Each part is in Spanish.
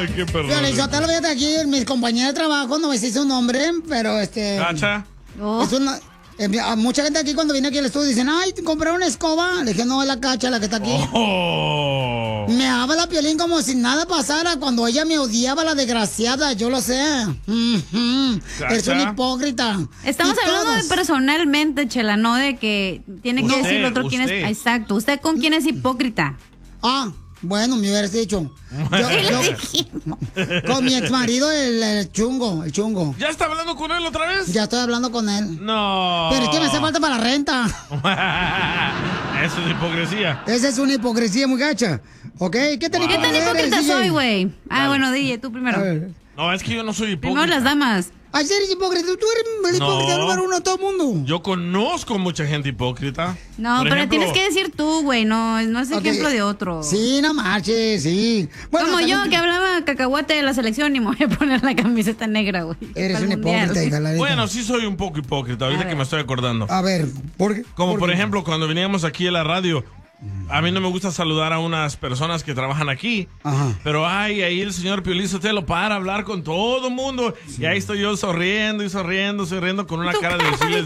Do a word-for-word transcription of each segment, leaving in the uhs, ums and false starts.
Ay, qué perro. Yo te lo voy a aquí, mis compañeros de trabajo, no me dice un nombre, pero este... ¿Cacha? Oh. Es una... Eh, mucha gente aquí cuando viene aquí al estudio dicen, ay, ¿te compré una escoba? Le dije, no, es la Cacha la que está aquí. Oh. Me habla Piolín como si nada pasara cuando ella me odiaba, la desgraciada, yo lo sé. Mm-hmm. Es un hipócrita. Estamos y hablando todos... de personalmente, Chela, no de que tiene que usted, decir el otro usted. quién es. Exacto, ¿usted con quién es hipócrita? Ah, bueno, me hubieras dicho. Yo, yo, con mi exmarido, el, el chungo, el chungo. ¿Ya está hablando con él otra vez? Ya estoy hablando con él. No. Pero es que me hace falta para la renta. Eso es hipocresía. Esa es una hipocresía muy gacha. ¿Ok? ¿Qué tan wow. hipócrita, ¿Qué tan hipócrita eres, soy, güey? Ah, vale. bueno, D J, tú primero. No, es que yo no soy hipócrita. Primero las damas. Ay, eres hipócrita. Tú eres el hipócrita no. número uno de todo el mundo. Yo conozco mucha gente hipócrita. No, Por pero ejemplo, tienes que decir tú, güey. No, no es Okay. ejemplo de otro. Sí, no marches, sí. Bueno, Como yo, que hablaba cacahuate de la selección y me voy a poner la camiseta negra, güey. Eres un hipócrita, hija, la neta. Bueno, sí soy un poco hipócrita, ahorita que me estoy acordando. A ver, ¿por qué? Como ¿Por por qué? ejemplo, cuando veníamos aquí a la radio, a mí no me gusta saludar a unas personas que trabajan aquí. Ajá. Pero ay, ahí el señor Piolín Sotelo para hablar con todo el mundo. Sí. Y ahí estoy yo sonriendo y sonriendo, sonriendo con una cara de decirles.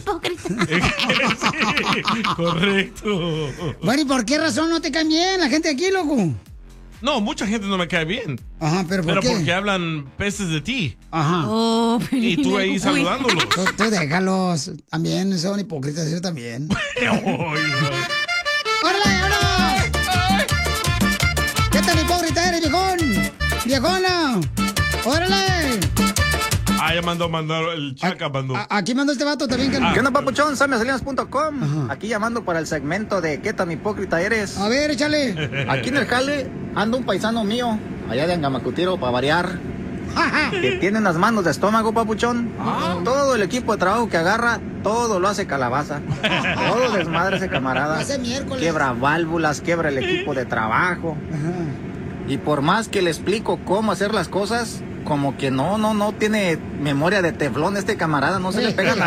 Sí, correcto. Bueno, ¿y por qué razón no te caen bien la gente aquí, loco? No, mucha gente no me cae bien. Ajá, pero ¿por pero qué? porque hablan pestes de ti. Ajá. Oh, y tú ahí saludándolos. Tú, tú déjalos. También son hipócritas, yo también. ¡Órale, órale! ¿Qué tan hipócrita eres, viejón? ¡Viejona! ¡Órale! Ah, ya mandó, mandó, el Chaca mandó. A, aquí mandó este vato también. Que... Ah. ¿Qué onda, papuchón? Sammy Salinas punto com. Aquí llamando para el segmento de ¿qué tan hipócrita eres? A ver, échale. Aquí en el jale anda un paisano mío, allá de Angamacutiro, para variar, que tiene unas manos de estómago, papuchón. Ah. Todo el equipo de trabajo que agarra, todo lo hace calabaza. Todo desmadre ese camarada. Hace miércoles. Quiebra válvulas, quiebra el equipo de trabajo. Ajá. Y por más que le explico cómo hacer las cosas, como que no, no, no tiene memoria de teflón este camarada, no se le pega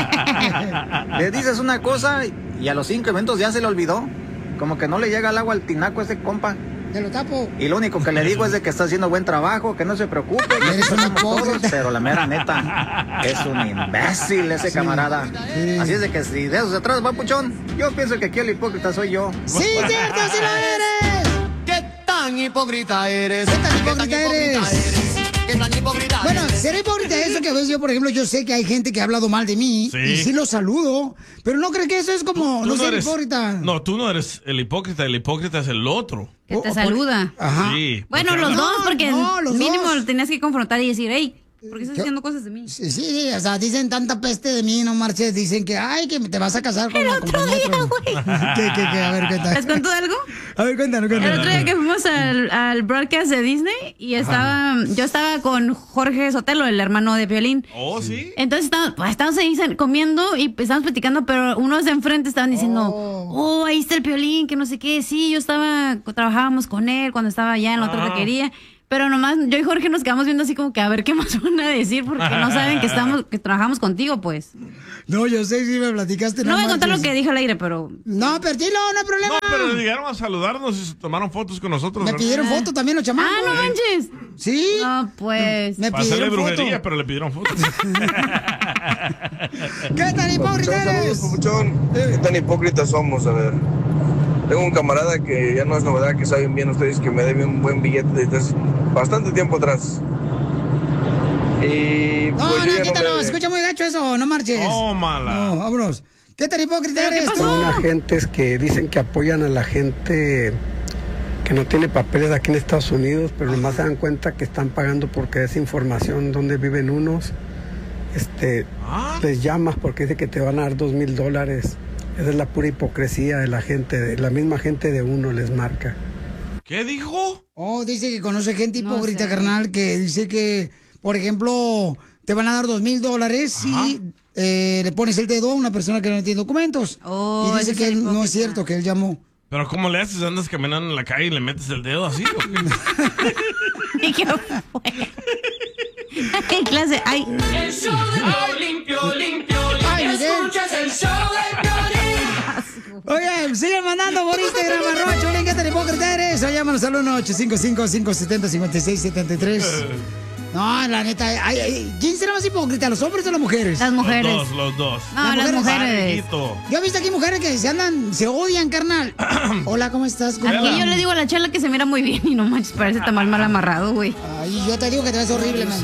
nada. Le dices una cosa y a los cinco eventos ya se le olvidó. Como que no le llega el agua al tinaco a ese compa. Te lo tapo. Y lo único que le digo es de que está haciendo buen trabajo, que no se preocupe. Que eres un hipócrita. Pero la mera neta, es un imbécil ese sí, camarada. Sí. Así es de que si de eso se trata, papuchón, yo pienso que aquí el hipócrita soy yo. ¡Sí, cierto, sí lo eres! ¿Qué tan hipócrita eres? ¿Qué tan hipócrita, ¿Qué tan hipócrita eres? eres? ¿Qué tan hipócrita Bueno, eres? ser hipócrita es eso que a veces yo, por ejemplo, yo sé que hay gente que ha hablado mal de mí sí. y sí lo saludo, pero no creo que eso es como tú, no tú ser no eres, hipócrita. No, tú no eres el hipócrita, el hipócrita es el otro. Que te saluda. Ajá. Sí. Bueno, los no, dos, porque no, los mínimo dos. lo tenías que confrontar y decir, hey, ¿por qué estás diciendo cosas de mí? Sí, sí, o sea, dicen tanta peste de mí, no marches, dicen que, ay, que te vas a casar con el la otro día, güey. ¿Qué, qué, qué? A ver, cuéntame. ¿Les cuento algo? A ver, cuéntanos, cuéntanos. El otro día que fuimos al, al broadcast de Disney y estaba, Ajá. yo estaba con Jorge Sotelo, el hermano de Piolín. Oh, ¿sí? Entonces estábamos, pues, estábamos ahí comiendo y estábamos platicando, pero unos de enfrente estaban diciendo, oh. oh, ahí está el Piolín, que no sé qué. Sí, yo estaba, trabajábamos con él cuando estaba allá en la otra taquería. Pero nomás yo y Jorge nos quedamos viendo así como que a ver qué más van a decir porque no saben que estamos que trabajamos contigo, pues. No, yo sé si me platicaste. No, no voy a contar marches. lo que dije al aire, pero... No, pero dilo, no hay problema. No, pero llegaron a saludarnos y se tomaron fotos con nosotros. Me ¿verdad? pidieron foto también los chamacos. Ah, no manches. Sí. No, pues... Me Para hacerle pidieron brujería, foto. pero le pidieron fotos. ¿Qué tan hipócrita eres? Papuchón, ¿qué tan hipócritas somos? A ver. Tengo un camarada que ya no es novedad, que saben bien ustedes que me debe un buen billete desde hace bastante tiempo atrás. Y no, pues no, quítalo, me... escucha muy gacho eso, no marches. Oh, mala. No, vámonos. ¿Qué tan hipócrita eres tú? Son agentes que dicen que apoyan a la gente que no tiene papeles aquí en Estados Unidos, pero nomás se dan cuenta que están pagando porque es información donde viven unos. Este, ¿Ah? Les llamas porque dice que te van a dar dos mil dólares. Esa es la pura hipocresía de la gente, de la misma gente de uno les marca. ¿Qué dijo? Oh, dice que conoce gente hipócrita, No sé. carnal, que dice que, por ejemplo, te van a dar dos mil dólares si eh, le pones el dedo a una persona que no tiene documentos. Oh, y dice ese que es él, no hipócrita. es cierto, que él llamó. ¿Pero cómo le haces? ¿Andas caminando en la calle y le metes el dedo así? ¿O qué? ¿Y qué fue? ¿Qué clase? Ay. El show de Piolín, Piolín, Piolín. Ay, Miguel. Escuchas el show de Piolín. Oye, siguen mandando por Instagram, arroba Piolín, ¿qué tan hipócrita eres? Oye, llámanos al uno ocho cinco cinco, cinco siete cero, cinco seis siete tres. No, la neta, ay, ay, ¿quién será más hipócrita, los hombres o las mujeres? Las mujeres. Los dos, los dos. No, las mujeres. Parejito. Yo he visto aquí mujeres que se andan, se odian, carnal. Hola, ¿cómo estás? ¿Cómo Aquí va? yo le digo a la Chela que se mira muy bien y no manches, parece tan mal mal amarrado, güey. Ay, yo te digo que te ves horrible, man.